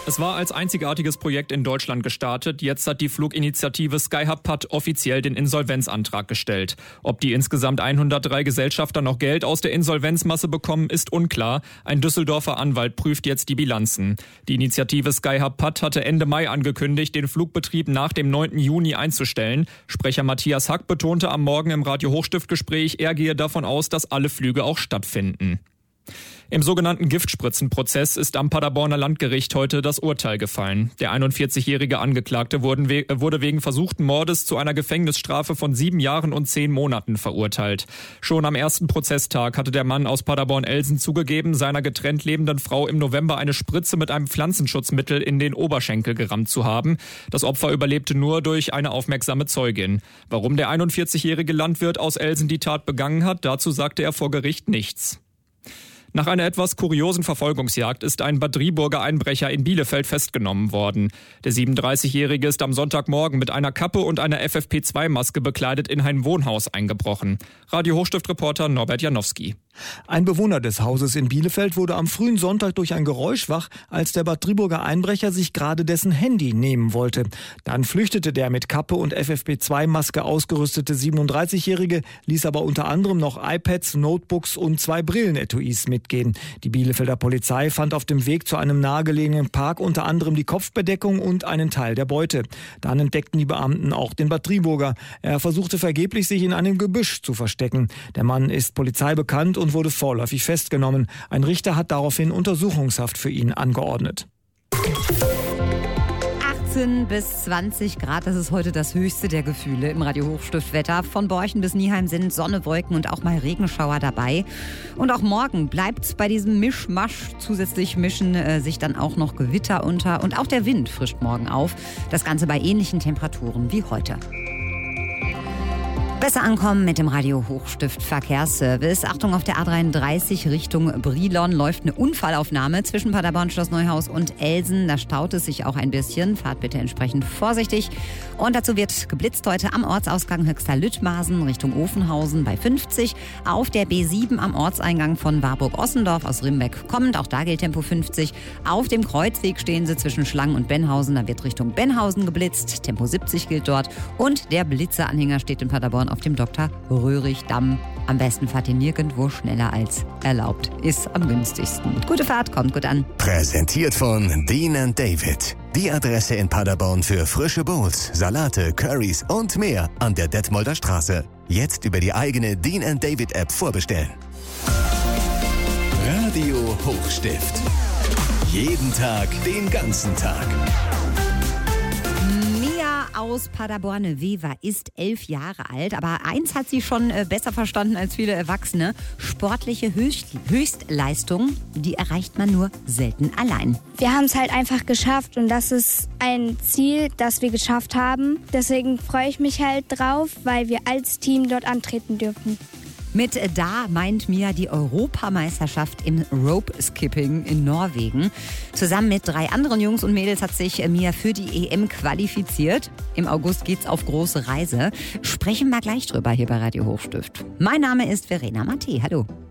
Es war als einzigartiges Projekt in Deutschland gestartet. Jetzt hat die Fluginitiative Skyhub offiziell den Insolvenzantrag gestellt. Ob die insgesamt 103 Gesellschafter noch Geld aus der Insolvenzmasse bekommen, ist unklar. Ein Düsseldorfer Anwalt prüft jetzt die Bilanzen. Die Initiative Skyhub hatte Ende Mai angekündigt, den Flugbetrieb nach dem 9. Juni einzustellen. Sprecher Matthias Hack betonte am Morgen im Radio Hochstift-Gespräch, er gehe davon aus, dass alle Flüge auch stattfinden. Im sogenannten Giftspritzenprozess ist am Paderborner Landgericht heute das Urteil gefallen. Der 41-jährige Angeklagte wurde wegen versuchten Mordes zu einer Gefängnisstrafe von 7 Jahren und 10 Monaten verurteilt. Schon am ersten Prozesstag hatte der Mann aus Paderborn-Elsen zugegeben, seiner getrennt lebenden Frau im November eine Spritze mit einem Pflanzenschutzmittel in den Oberschenkel gerammt zu haben. Das Opfer überlebte nur durch eine aufmerksame Zeugin. Warum der 41-jährige Landwirt aus Elsen die Tat begangen hat, dazu sagte er vor Gericht nichts. Nach einer etwas kuriosen Verfolgungsjagd ist ein Bad Driburger Einbrecher in Bielefeld festgenommen worden. Der 37-Jährige ist am Sonntagmorgen mit einer Kappe und einer FFP2-Maske bekleidet in ein Wohnhaus eingebrochen. Radio Hochstift-Reporter Norbert Janowski. Ein Bewohner des Hauses in Bielefeld wurde am frühen Sonntag durch ein Geräusch wach, als der Bad Driburger Einbrecher sich gerade dessen Handy nehmen wollte. Dann flüchtete der mit Kappe und FFP2-Maske ausgerüstete 37-Jährige, ließ aber unter anderem noch iPads, Notebooks und 2 Brillenetuis mitgehen. Die Bielefelder Polizei fand auf dem Weg zu einem nahegelegenen Park unter anderem die Kopfbedeckung und einen Teil der Beute. Dann entdeckten die Beamten auch den Bad Driburger. Er versuchte vergeblich, sich in einem Gebüsch zu verstecken. Der Mann ist Polizei bekannt und wurde vorläufig festgenommen. Ein Richter hat daraufhin Untersuchungshaft für ihn angeordnet. 18 bis 20 Grad, das ist heute das höchste der Gefühle im Radio Hochstift-Wetter. Von Borchen bis Nieheim sind Sonne, Wolken und auch mal Regenschauer dabei. Und auch morgen bleibt bei diesem Mischmasch, zusätzlich mischen sich dann auch noch Gewitter unter. Und auch der Wind frischt morgen auf. Das Ganze bei ähnlichen Temperaturen wie heute. Besser ankommen mit dem Radio Hochstift Verkehrsservice. Achtung, auf der A33 Richtung Brilon läuft eine Unfallaufnahme zwischen Paderborn, Schloss Neuhaus und Elsen. Da staut es sich auch ein bisschen. Fahrt bitte entsprechend vorsichtig. Und dazu wird geblitzt heute am Ortsausgang Höxter-Lüttmasen Richtung Ofenhausen bei 50. Auf der B7 am Ortseingang von Warburg-Ossendorf aus Rimbeck kommend. Auch da gilt Tempo 50. Auf dem Kreuzweg stehen sie zwischen Schlangen und Benhausen. Da wird Richtung Benhausen geblitzt. Tempo 70 gilt dort. Und der Blitzeranhänger steht in Paderborn auf dem Dr. Röhrig-Damm. Am besten fahrt ihr nirgendwo schneller als erlaubt. Ist am günstigsten. Gute Fahrt, kommt gut an. Präsentiert von Dean & David. Die Adresse in Paderborn für frische Bowls, Salate, Currys und mehr an der Detmolder Straße. Jetzt über die eigene Dean & David App vorbestellen. Radio Hochstift. Jeden Tag, den ganzen Tag. Aus Paderborn, Wever, ist 11 Jahre alt, aber eins hat sie schon besser verstanden als viele Erwachsene. Sportliche Höchstleistung, die erreicht man nur selten allein. Wir haben es halt einfach geschafft und das ist ein Ziel, das wir geschafft haben. Deswegen freue ich mich halt drauf, weil wir als Team dort antreten dürfen. Mit da meint Mia die Europameisterschaft im Rope-Skipping in Norwegen. Zusammen mit 3 anderen Jungs und Mädels hat sich Mia für die EM qualifiziert. Im August geht's auf große Reise. Sprechen wir gleich drüber hier bei Radio Hochstift. Mein Name ist Verena Matte. Hallo.